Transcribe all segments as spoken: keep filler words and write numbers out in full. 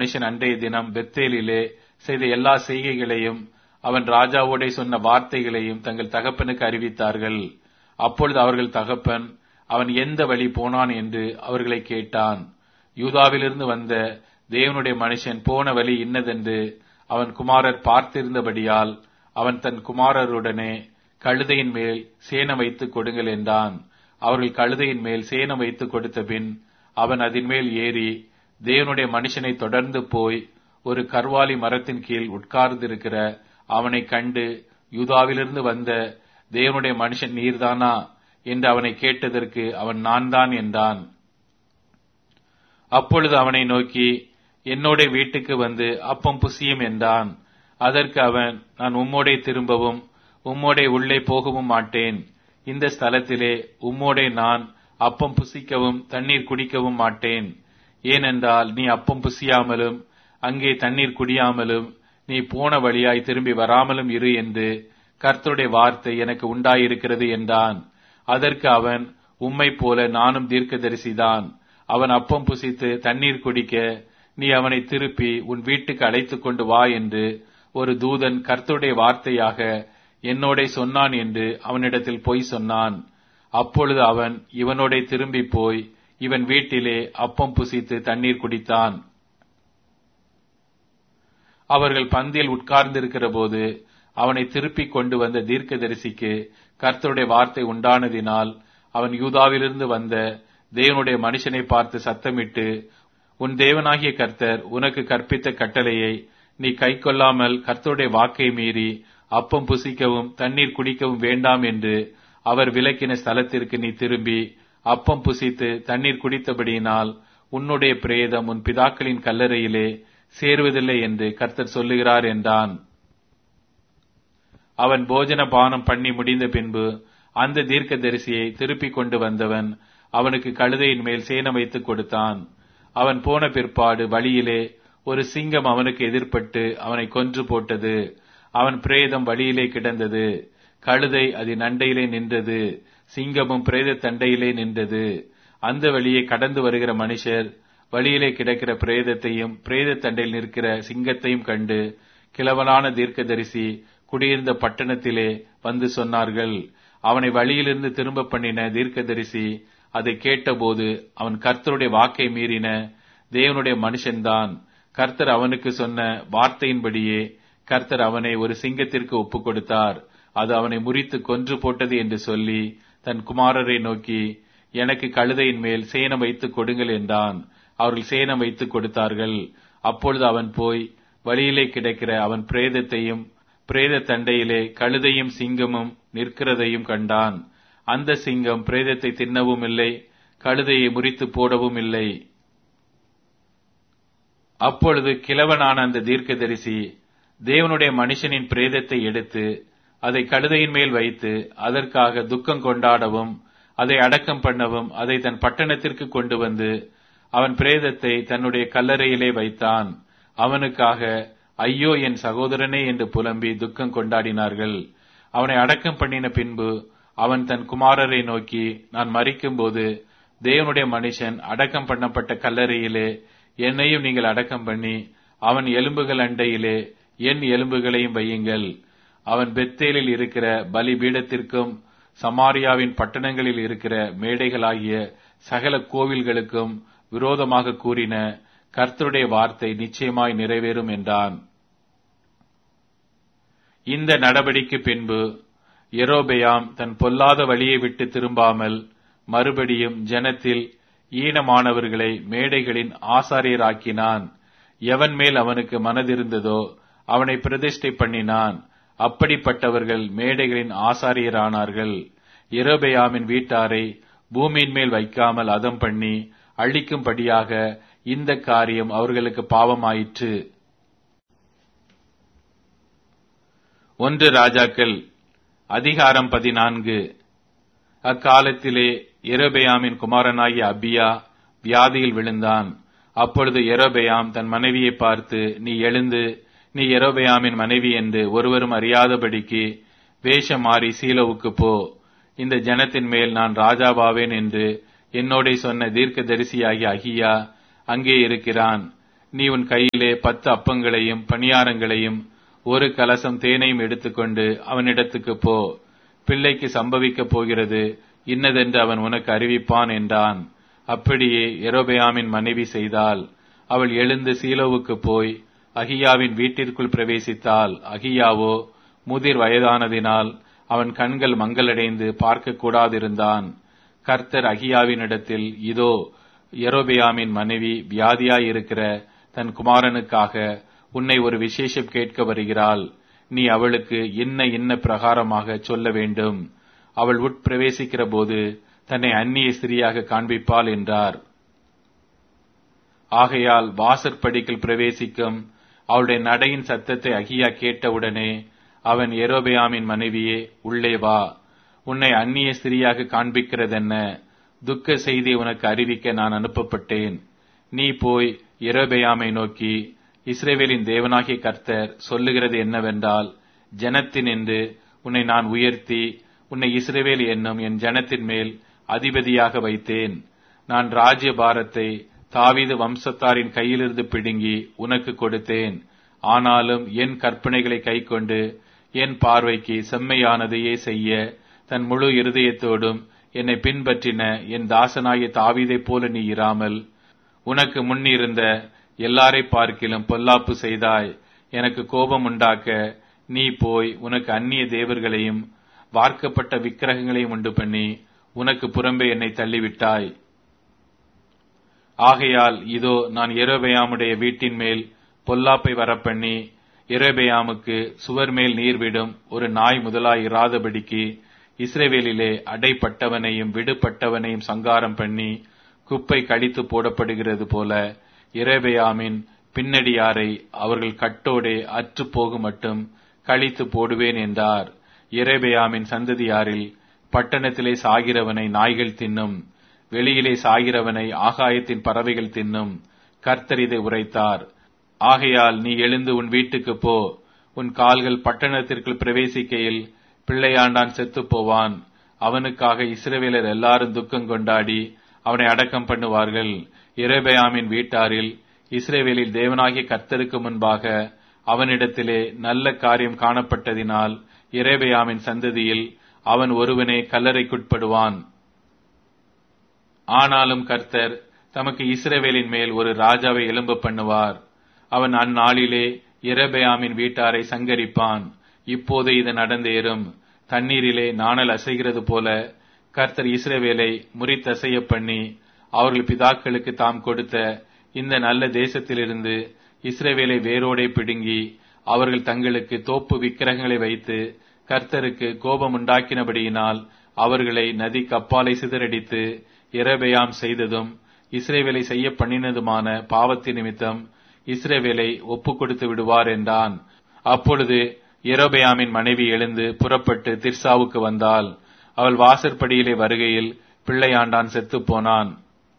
மனுஷன் அன்றைய தினம் பெத்தேலிலே செய்த எல்லா செய்கைகளையும் அவன் ராஜாவோடே சொன்ன வார்த்தைகளையும் தங்கள் தகப்பனுக்கு அறிவித்தார்கள். அப்பொழுது அவர்கள் தகப்பன் அவன் எந்த வழி போனான் என்று அவர்களை கேட்டான். யூதாவிலிருந்து வந்த தேவனுடைய மனுஷன் போன வழி இன்னதென்று அவன் குமாரர் பார்த்திருந்தபடியால் அவன் தன் குமாரருடனே கழுதையின் மேல் சேனம் வைத்துக் கொடுங்கள் என்றான். அவர்கள் கழுதையின் மேல் சேனம் வைத்துக் கொடுத்த பின் அவன் அதன் மேல் ஏறி தேவனுடைய மனுஷனை தொடர்ந்து போய் ஒரு கர்வாலி மரத்தின் கீழ் உட்கார்ந்திருக்கிற அவனை கண்டு, யூதாவிலிருந்து வந்த தேவனுடைய மனுஷன் நீர்தானா என்று அவனை கேட்டதற்கு அவன் நான் தான் என்றான். அப்பொழுது அவனை நோக்கி, என்னோட வீட்டுக்கு வந்து அப்பம் புசியும் என்றான். அதற்கு அவன், நான் உம்மோடே திரும்பவும் உம்மோடே உள்ளே போகவும் மாட்டேன். இந்த ஸ்தலத்திலே உம்மோடே நான் அப்பம் புசிக்கவும் தண்ணீர் குடிக்கவும் மாட்டேன். ஏனென்றால் நீ அப்பம் புசியாமலும் அங்கே தண்ணீர் குடியாமலும் நீ போன வழியாய் திரும்பி வராமலும் இரு என்று கர்த்தருடைய வார்த்தை எனக்கு உண்டாயிருக்கிறது என்றான். அதற்கு அவன், உம்மை போல நானும் தீர்க்கதரிசிதான். அவன் அப்பம் புசித்து தண்ணீர் குடிக்க நீ அவனை திருப்பி உன் வீட்டுக்கு அழைத்துக் கொண்டு வா என்று ஒரு தூதன் கர்த்தருடைய வார்த்தையாக என்னோடே சொன்னான் என்று அவனிடத்தில் பொய் சொன்னான். அப்பொழுது அவன் இவனோடே திரும்பி போய் இவன் வீட்டிலே அப்பம் புசித்து தண்ணீர் குடித்தான். அவர்கள் பந்தியில் உட்கார்ந்திருக்கிற போது அவனை திருப்பிக் கொண்டு வந்த தீர்க்கதரிசிக்கு கர்த்தருடைய வார்த்தை உண்டானதினால் அவன் யூதாவிலிருந்து வந்த தேவனுடைய மனுஷனை பார்த்து சத்தமிட்டு, உன் தேவனாகிய கர்த்தர் உனக்கு கற்பித்த கட்டளையை நீ கைக்கொள்ளாமல் கர்த்தருடைய வாக்கை மீறி அப்பம் புசிக்கவும் தண்ணீர் குடிக்கவும் வேண்டாம் என்று அவர் விலக்கின ஸ்தலத்திற்கு நீ திரும்பி அப்பம் புசித்து தண்ணீர் குடித்தபடியினால் உன்னுடைய பிரேதம் உன் பிதாக்களின் கல்லறையிலே சேருவதில்லை என்று கர்த்தர் சொல்லுகிறார் என்றான். அவன் போஜன பானம் பண்ணி முடிந்த பின்பு அந்த தீர்க்கதரிசியை திருப்பிக் கொண்டு வந்தவன் அவனுக்கு கழுதையின் மேல் சேனம் வைத்துக் கொடுத்தான். அவன் போன பிற்பாடு வழியிலே ஒரு சிங்கம் அவனுக்கு எதிர்பட்டு அவனை கொன்று போட்டது. அவன் பிரேதம் வழியிலே கிடந்தது. கழுதை அதன் அண்டையிலே நின்றது. சிங்கமும் பிரேத தண்டையிலே நின்றது. அந்த வழியை கடந்து வருகிற மனுஷர் வழியிலே கிடக்கிற பிரேதத்தையும் பிரேத தண்டையில் நிற்கிற சிங்கத்தையும் கண்டு கிழவனான தீர்க்கதரிசி குடியிருந்த பட்டணத்திலே வந்து சொன்னார்கள். அவனை வழியிலிருந்து திரும்ப பண்ணின தீர்க்கதரிசி அதை கேட்டபோது, அவன் கர்த்தருடைய வாக்கை மீறின தேவனுடைய மனுஷன்தான். கர்த்தர் அவனுக்கு சொன்ன வார்த்தையின்படியே கர்த்தர் அவனை ஒரு சிங்கத்திற்கு ஒப்புக் கொடுத்தார். அது அவனை முறித்து கொன்று போட்டது என்று சொல்லி தன் குமாரரை நோக்கி, எனக்கு கழுதையின் மேல் சேனம் வைத்துக் கொடுங்கள் என்றான். அவர்கள் சேனம் வைத்துக் கொடுத்தார்கள். அப்பொழுது அவன் போய் வழியிலே கிடக்கிற அவன் பிரேதத்தையும் பிரேத தண்டையிலே கழுதையும் சிங்கமும் நிற்கிறதையும் கண்டான். அந்த சிங்கம் பிரேதத்தை தின்னவும் இல்லை, கழுதையை முறித்து போடவும் இல்லை. அப்பொழுது கிழவனான அந்த தீர்க்கதரிசி தேவனுடைய மனுஷனின் பிரேதத்தை எடுத்து அதை கழுதையின் மேல் வைத்து அதற்காக துக்கம் கொண்டாடவும் அதை அடக்கம் பண்ணவும் அதை தன் பட்டணத்திற்கு கொண்டு வந்து அவன் பிரேதத்தை தன்னுடைய கல்லறையிலே வைத்தான். அவனுக்காக ஐயோ என் சகோதரனே என்று புலம்பி துக்கம் கொண்டாடினார்கள். அவனை அடக்கம் பண்ணின பின்பு அவன் தன் குமாரரை நோக்கி, நான் மரிக்கும் போது தேவனுடைய மனுஷன் அடக்கம் பண்ணப்பட்ட கல்லறையிலே என்னையும் நீங்கள் அடக்கம் பண்ணி அவன் எலும்புகள் அண்டையிலே என் எலும்புகளையும் வையுங்கள். அவன் பெத்தேலில் இருக்கிற பலிபீடத்திற்கும் சமாரியாவின் பட்டணங்களில் இருக்கிற மேடைகளாகிய சகல கோவில்களுக்கும் விரோதமாக கூறின கர்த்தருடைய வார்த்தை நிச்சயமாய் நிறைவேறும் என்றான். இந்த நடபடிக்கு பின்பு யெரொபெயாம் தன் பொல்லாத வழியை விட்டு திரும்பாமல் மறுபடியும் ஜனத்தில் ஈனமானவர்களை மேடைகளின் ஆசாரியராக்கினான். எவன் மேல் அவனுக்கு மனதிருந்ததோ அவனை பிரதிஷ்டை பண்ணினான். அப்படிப்பட்டவர்கள் மேடைகளின் ஆசாரியரானார்கள். யெரொபெயாமின் வீட்டாரை பூமியின் மேல் வைக்காமல் அதம் பண்ணி அழிக்கும்படியாக இந்த காரியம் அவர்களுக்கு பாவமாயிற்று. ஒன்று ராஜாக்கள் அதிகாரம் பதினான்கு. அக்காலத்திலே யெரொபெயாமின் குமாரனாகிய அபியா வியாதியில் விழுந்தான். அப்பொழுது யெரொபெயாம் தன் மனைவியை பார்த்து, நீ எழுந்து நீ யெரொபெயாமின் மனைவி என்று ஒருவரும் அறியாதபடிக்கு வேஷம் மாறி சீலோவுக்கு போ. இந்த ஜனத்தின் மேல் நான் ராஜாவாவேன் என்று என்னோட சொன்ன தீர்க்க தரிசியாகிய அகியா அங்கே இருக்கிறான். நீ உன் கையிலே பத்து அப்பங்களையும் பணியாரங்களையும் ஒரு கலசம் தேனையும் எடுத்துக்கொண்டு அவனிடத்துக்கு போ. பிள்ளைக்கு சம்பவிக்கப் போகிறது இன்னதென்று அவன் உனக்கு அறிவிப்பான் என்றான். அப்படியே யெரொபெயாமின் மனைவி செய்தாள். அவள் எழுந்து சீலோவுக்கு போய் அகியாவின் வீட்டிற்குள் பிரவேசித்தாள். அகியாவோ முதிர் வயதானதினால் அவன் கண்கள் மங்களடைந்து பார்க்க கூடாதிருந்தான். கர்த்தர் அகியாவினிடத்தில், இதோ யெரொபெயாமின் மனைவி வியாதியாயிருக்கிற தன் குமாரனுக்காக உன்னை ஒரு விசேஷம் கேட்க வருகிறாள். நீ அவளுக்கு இன்ன இன்ன பிரகாரமாக சொல்ல வேண்டும். அவள் உட்பிரவேசிக்கிற போது தன்னை அந்நிய ஸ்திரியாக காண்பிப்பாள் என்றார். ஆகையால் வாசற்படிக்குள் பிரவேசிக்கும் அவளுடைய நடையின் சத்தத்தை அகியா கேட்டவுடனே அவன், யெரொபெயாமின் மனைவியே, உள்ளே வா. உன்னை அந்நிய ஸ்திரியாக காண்பிக்கிறதென்ன? துக்க செய்தி உனக்கு அறிவிக்க நான் அனுப்பப்பட்டேன். நீ போய் யெரொபெயாமை நோக்கி, இஸ்ரவேலின் தேவனாகிய கர்த்தர் சொல்லுகிறது என்னவென்றால், ஜனத்தினின்று உன்னை நான் உயர்த்தி உன்னை இஸ்ரவேல் என்னும் என் ஜனத்தின் மேல் அதிபதியாக வைத்தேன். நான் ராஜ்ய பாரத்தை தாவீது வம்சத்தாரின் கையிலிருந்து பிடுங்கி உனக்கு கொடுத்தேன். ஆனாலும் என் கற்பனைகளை கைக்கொண்டு என் பார்வைக்கு செம்மையானதையே செய்ய தன் முழு இருதயத்தோடும் என்னை பின்பற்றின என் தாசனாகிய தாவீதைப் போல நீ இராமல் உனக்கு முன்னிருந்த எல்லாரை பார்க்கிலும் பொல்லாப்பு செய்தாய். எனக்கு கோபம் உண்டாக்க நீ போய் உனக்கு அந்நிய தேவர்களையும் வார்க்கப்பட்ட விக்கிரகங்களையும் உண்டு பண்ணி உனக்கு புறம்பே என்னை தள்ளிவிட்டாய். ஆகையால் இதோ நான் யெரொபெயாமுடைய வீட்டின் மேல் பொல்லாப்பை வரப்பண்ணி யெரொபெயாமுக்கு சுவர் மேல் நீர்விடும் ஒரு நாய் முதலாய் இராதபடிக்கு இஸ்ரவேலிலே அடைப்பட்டவனையும் விடுபட்டவனையும் சங்காரம் பண்ணி குப்பை கடித்து போடப்படுகிறது போல யெரொபெயாமின் பின்னடியாரை அவர்கள் கட்டோடே அற்று போகும் மட்டும் கழித்து போடுவேன் என்றார். யெரொபெயாமின் சந்ததியாரில் பட்டணத்திலே சாகிறவனை நாய்கள் தின்னும், வெளியிலே சாகிறவனை ஆகாயத்தின் பறவைகள் தின்னும். கர்த்தர் இதை உரைத்தார். ஆகையால் நீ எழுந்து உன் வீட்டுக்கு போ. உன் கால்கள் பட்டணத்திற்குள் பிரவேசிக்கையில் பிள்ளையாண்டான் செத்து போவான். அவனுக்காக இஸ்ரவேலர் எல்லாரும் துக்கம் கொண்டாடி அவனை அடக்கம் பண்ணுவார்கள். யெரொபெயாமின் வீட்டாரில் இஸ்ரவேலில் தேவனாகிய கர்த்தருக்கு முன்பாக அவனிடத்திலே நல்ல காரியம் காணப்பட்டதினால் யெரொபெயாமின் சந்ததியில் அவன் ஒருவனே கல்லறைக்குட்படுவான். ஆனாலும் கர்த்தர் தமக்கு இஸ்ரவேலின் மேல் ஒரு ராஜாவை எழும்ப பண்ணுவார். அவன் அந்நாளிலே யெரொபெயாமின் வீட்டாரை சங்கரிப்பான். இப்போது இது நடந்தேறும். தண்ணீரிலே நாணல் அசைகிறது போல கர்த்தர் இஸ்ரவேலை முறித்தசைய பண்ணி அவர்கள் பிதாக்களுக்கு தாம் கொடுத்த இந்த நல்ல தேசத்திலிருந்து இஸ்ரவேலை வேரோடே பிடுங்கி அவர்கள் தங்களுக்கு தோப்பு விக்கிரகங்களை வைத்து கர்த்தருக்கு கோபம் உண்டாக்கினபடியினால் அவர்களை நதி கப்பாலை சிதறடித்து யெரொபெயாம் செய்ததும் இஸ்ரவேலை செய்ய பண்ணினதுமான பாவத்தின் நிமித்தம் இஸ்ரவேலை ஒப்புக் கொடுத்து விடுவார் என்றான். அப்பொழுது யெரொபெயாமின் மனைவி எழுந்து புறப்பட்டு திர்சாவுக்கு வந்தாள். அவள் வாசற்படியிலே வருகையில் பிள்ளையாண்டான் செத்துப் போனான்.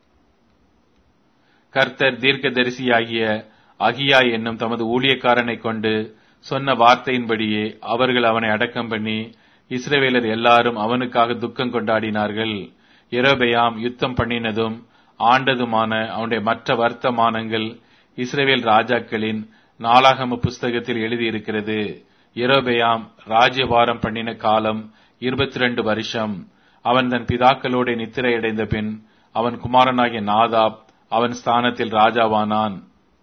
கர்த்தர் தீர்க்கதரிசியாகிய அகியா என்னும் தமது ஊழியக்காரனை கொண்டு சொன்ன வார்த்தையின்படியே அவர்கள் அவனை அடக்கம் பண்ணி இஸ்ரவேலர் எல்லாரும் அவனுக்காக துக்கம் கொண்டாடினார்கள். யெரொபெயாம் யுத்தம் பண்ணினதும் ஆண்டதுமான அவனுடைய மற்ற வர்த்தமானங்கள் இஸ்ரவேல் ராஜாக்களின் நாளாகம புஸ்தகத்தில் எழுதியிருக்கிறது. யெரொபெயாம் ராஜ்யபாரம் பண்ணின காலம் இருபத்தி இரண்டு வருஷம். அவன் தன் பிதாக்களோட நித்திரையடைந்த பின் அவன் குமாரனாகிய நாதாப் அவன் ஸ்தானத்தில் ராஜாவானான்.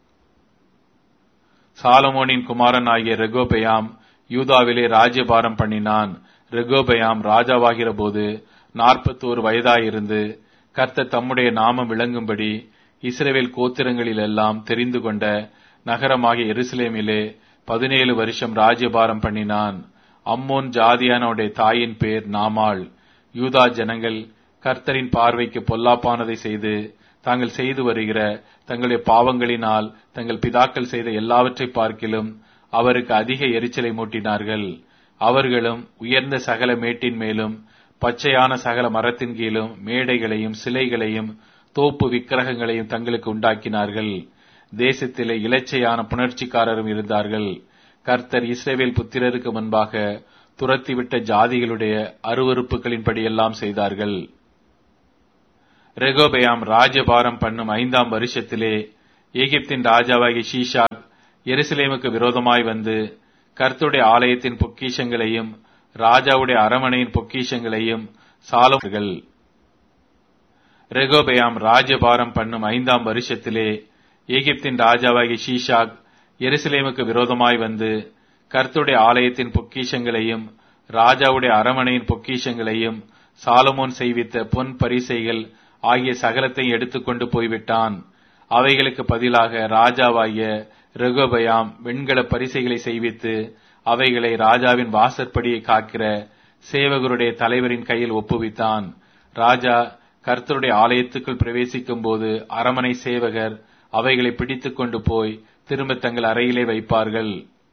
சாலமோனின் குமாரனாகிய ரெகோபெயாம் யூதாவிலே ராஜ்யபாரம் பண்ணினான். ரெகோபெயாம் ராஜாவாகிற போது நாற்பத்தோரு வயதாயிருந்து கர்த்தர் தம்முடைய நாமம் விளங்கும்படி இஸ்ரவேல் கோத்திரங்களில் எல்லாம் தெரிந்து கொண்ட நகரமாகிய எருசலேமிலே பதினேழு வருஷம் ராஜ்யபாரம் பண்ணினான். அம்மோன் ஜாதியானோடைய தாயின் பேர் நாமாள். யூதா ஜனங்கள் கர்த்தரின் பார்வைக்கு பொல்லாப்பானதை செய்து தாங்கள் செய்து வருகிற தங்களுடைய பாவங்களினால் தங்கள் பிதாக்கள் செய்த எல்லாவற்றை பார்க்கிலும் அவருக்கு அதிக எரிச்சலை மூட்டினார்கள். அவர்களும் உயர்ந்த சகல மேட்டின் மேலும் பச்சையான சகல மரத்தின் கீழும் மேடைகளையும் சிலைகளையும் தோப்பு விக்கிரகங்களையும் தங்களுக்கு உண்டாக்கினார்கள். தேசத்திலே இலச்சையான புணர்ச்சிக்காரரும் இருந்தார்கள். கர்த்தர் இஸ்ரவேல் புத்திரருக்கு முன்பாக துரத்திவிட்ட ஜாதிகளுடைய அருவருப்புகளின்படியெல்லாம் செய்தார்கள். ரெகோபெயாம் ராஜ்யபாரம் பண்ணும் ஐந்தாம் வருஷத்திலே எகிப்தின் ராஜாவாகிய ஷீஷாக் எருசலேமுக்கு விரோதமாய் வந்து கர்த்தருடைய ஆலயத்தின் பொக்கிஷங்களையும் ராஜாவுடைய அரமனையின் பொக்கிஷங்களையும் சாலோமோன். ரெகோபெயாம் ராஜபாரம் பண்ணும் ஐந்தாம் வருஷத்திலே எகிப்தின் ராஜாவாகிய ஷீஷாக் எருசலேமுக்கு விரோதமாய் வந்து கர்த்தருடைய ஆலயத்தின் பொக்கிஷங்களையும் ராஜாவுடைய அரமனையின் பொக்கிஷங்களையும் சாலமோன் செய்வித்த பொன் பரிசைகள் ஆகிய சகலத்தையும் எடுத்துக்கொண்டு போய்விட்டான். அவைகளுக்கு பதிலாக ராஜாவாகிய ரெகோபெயாம் வெண்கல பரிசைகளை செய்வித்து அவைகளை ராஜாவின் வாசற்படியை காக்கிற சேவகருடைய தலைவரின் கையில் ஒப்புவித்தான். ராஜா கர்த்தருடைய ஆலயத்துக்குள் பிரவேசிக்கும் போது அரமனை சேவகர் அவைகளை பிடித்துக் கொண்டு போய் திரும்ப தங்கள் அறையிலே வைப்பார்கள்.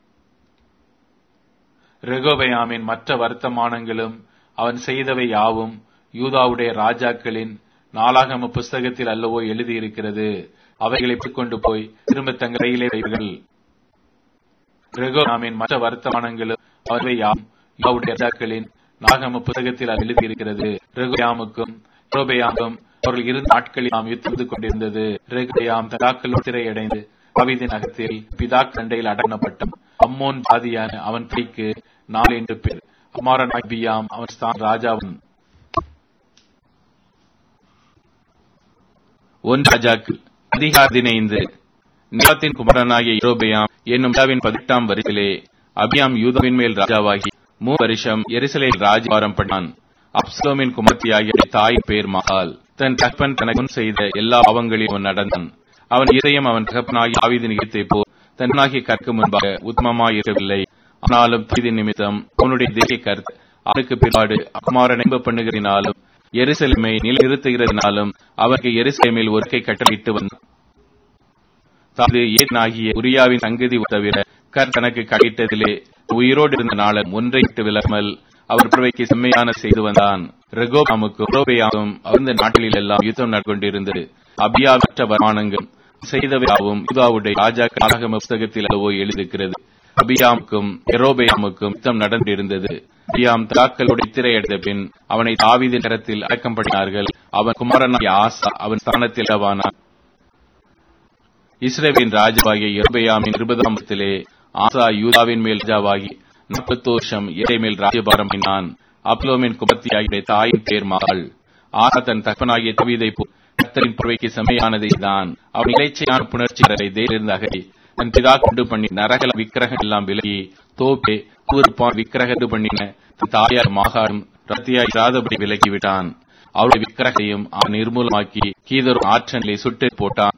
ரெகோபெயாமின் மற்ற வர்த்தமானங்களும் அவன் செய்தவை யாவும் யூதாவுடைய ராஜாக்களின் நாளாகம புஸ்தகத்தில் அல்லவோ எழுதியிருக்கிறது. அவைகளை கொண்டு போய் திரும்ப தங்கள் அறையிலே வைப்பார்கள். ரெகோபெயாமின் மற்ற வர்த்தமானங்களும் அவை யாவும் யூதாவுடைய ராஜாக்களின் நாளாகம புஸ்தகத்தில் எழுதியிருக்கிறது. ரெகோபெயாமுக்கும் ரெகோபெயாமுக்கும் அவர்கள் இருந்த நாட்களில் நாம் யுத்தம் கொண்டிருந்தது. ரெகோபெயாம் பிதாக்களோடு சிறையடைந்து தாவீதின் நகரத்தில் பிதாக்கள் சண்டையில் அடக்கப்பட்டான். அம்மோன் ஜாதியான அவன் கைக்கு நாலு என்று பேர். அமாரன் அபியாம் அவன் ஸ்தான் ராஜாவன். ஒன்று ராஜாக்கள் அதிகாரம் பதினைந்து. நேபாத்தின் குமாரனாகிய யெரொபெயாம் என்னும் ராஜாவின் பதினெட்டாம் வருஷத்திலே அபியாம் யூதாவின் மேல் ராஜாவாகி மூ வருஷம் எருசலேமில் ராஜ்யபாரம் பண்ணான். அப்சலோமின் குமாரத்தியாகிய தாயின் பேர் மகால். தன் தகப்பன் தனக்கு முன் செய்த எல்லா பாவங்களிலும் அவன் நடந்தான். அவன் இதயம் அவன் தகப்பனாகிய தாவீதின் இதயத்தைப் போல் தன்னாகிய கற்கு முன்பாக உத்தமமாய் இருக்கவில்லை. ஆனாலும் தாவீதின் நிமித்தம் அவனுடைய தேசிய கருத்து அவனுக்கு பிற்பாடு அகுமாரனை இன்ப பண்ணுகிறதினாலும் எருசலேமை நிலைநிறுத்துகிறதினாலும் அவனுக்கு எருசலேமில் ஒரு கை கட்டளையிட்டு வந்தான். தாவீது ஏத்னாகிய உரியாவின் சங்கதி தவிர கர்த்தர் தனக்கு கட்டளையிட்டதிலே உயிரோடு இருந்த நாளம் ஒன்றை விட்டு விலகாமல் அவர் புறவைக்கு செம்மையான செய்து வந்தான். ரெகோபெயாமுக்கும் ரெகோபெயாமும் அந்த நாட்களில் எல்லாம் யுத்தம் நடக்கொண்டிருந்தது. அபியா மற்ற வருமானங்கள் செய்தவையாவும் யூதாவுடைய ராஜாக்கள் நாளாகம புஸ்தகத்தில் அளவோ எழுதியிருக்கிறது. அபியாமுக்கும் யெரொபெயாமுக்கும் யுத்தம் நடந்திருந்தது. அபியாம் பிதாக்களோடு திரையடைந்த பின் அவனை தாவீதின் கரத்தில் அடக்கம் பண்ணினார்கள். அவன் குமாரனாகிய ஆசா அவன் ஸ்தானத்தில் இடவானான். இஸ்ரவேலின் ராஜாவாகிய யெரொபெயாமின் இருபதாம் வருஷத்திலே ஆசா யூதாவின் மேல் ராஜாவாகி நாற்பது வருஷம் எருசலேமின் மேல் ராஜ்யபாரம் பண்ணினான். அப்சலோமின் குமாரத்தியாகிய தாயின் பேர் மகாள். ஆசா தன் தகப்பனாகிய தாவீதை கர்த்தரின் புறவைக்கு செம்மையானதை தான். அவன் இலைச்சையான புணர்ச்சியரை தேர்ந்த அகை தன் பிதா கொண்டு பண்ணி நரகல விக்கிரகம் எல்லாம் விலகி தோப்பே கூறுப்பான் விக்கிரகம் பண்ணின தாயார் மாகாடும் ரத்தியாய் இராதபடி விலகிவிட்டான். அவருடைய விக்கிரகையும் அவன் நிர்மூலமாக்கி கீதரும் ஆற்றலை சுட்டு போட்டான்.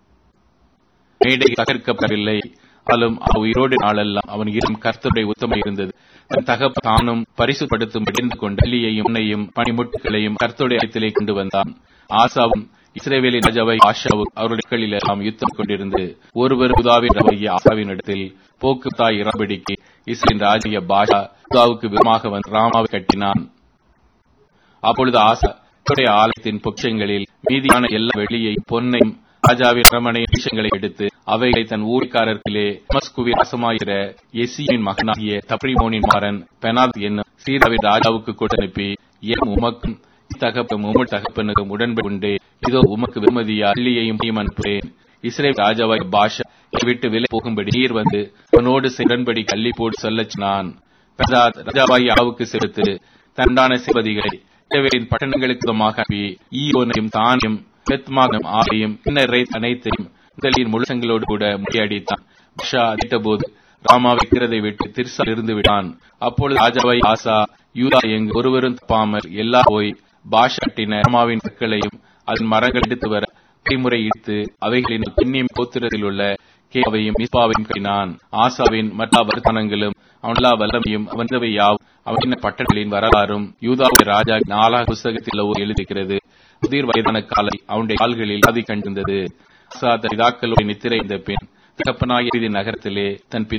மேடை தகர்க்கப்படவில்லை. ஆளும் உயிரோடு நாளெல்லாம் அவன் இரும் கர்த்தருடைய உத்தமம் இருந்தது. தன் தகப்ப தானும் பரிசுப்படுத்தும் இணைந்து கொண்டு வெள்ளியையும் உன்னையும் பனிமுட்டுகளையும் கர்த்தருடைய இடத்திலே கொண்டு வந்தான். ஆசாவும் இஸ்ரவேலின் ராஜாவை ஆஷாவும் அவருடைய களில் எல்லாம் யுத்தம் கொண்டிருந்து ஒருவர் யூதாவின் ராஜாவாகிய ஆசாவின் இடத்தில் போக்கு தாய் இராபடிக்கு இஸ்ரவேலின் ராஜாவாகிய பாஷா யூதாவுக்கு விரோதமாக வந்து ராமாவை கட்டினான். அப்பொழுது ஆசா கர்த்தருடைய ஆலயத்தின் பொக்கிஷங்களில் மீதியான எல்லா வெள்ளியையும் பொன்னையும் ராஜாவின் அரமனை விஷயங்களை எடுத்து அவைகளை தன் ஊழிக்காரர்களே தமஸ்குவில் வாசமாகிற எசியின் மகனாகிய தப்ரிமோனின் மாறன் பெனாத் என்னும் சீராவின் ராஜாவுக்கு கொண்டு அனுப்பி எம் உமக்கும் தகப்பம் உமது தகப்பனுக்கும் உடன்படி உண்டு. இதோ உமக்கு வெகுமதியா வெள்ளியையும் அனுப்புகிறேன். இஸ்ரவேல் ராஜாவாய் பாஷா விட்டு விலை போகும்படி நீர் வந்து அவனோடு உடன்படி கள்ளி போடு சொல்லச் நான். பெனாத் ராஜாவாய் ஆவுக்கு செலுத்து தண்டான சிபதிகளை இஸ்ரவேலின் பட்டணங்களுக்கு அனுப்பி ஈயோனையும் தானியம் பெத்மாகம் ஆலையும் கிண்ணறை அனைத்தையும் முதலின் முழுசங்களோடு கூட முறியடித்தான். பாஷா அதிட்டபோது ராமா வைக்கிறதை விட்டு திர்சால் இருந்து விட்டான். அப்பொழுது ராஜாவாய் ஆசா யூதா எங்கு ஒருவரும் தப்பாமல் எல்லா போய் பாஷா கட்டின ராமாவின் கற்களையும் அதன் மரங்கள் எடுத்து வர கைமுறை இடித்து அவைகளின் பின்னியம் கோத்திரத்தில் உள்ள கேவையும் மிஸ்பாவையும் கட்டினான். ஆசாவின் மற்ற வர்த்தமானங்களும் அவனல்லா வல்லமையும் அவனவை யாவும் அவனின் பட்டணங்களின் வரலாறும் யூதாவுடைய ராஜா நாலா புஸ்தகத்தில் எழுதியிருக்கிறது. முதிர் வயதான காலை அவனுடைய கால்களில் ஆதி கண்டிருந்தது. ஆசா தன் பிதாக்களோடு நித்திரைந்த பின் தகப்பனாகிய நகரத்திலே தன்